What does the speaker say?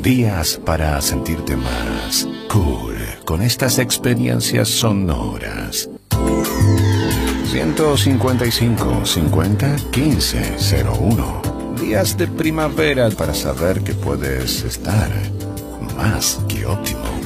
Días para sentirte más cool con estas experiencias sonoras. 155 50 15 01. Días de primavera para saber que puedes estar más que óptimo.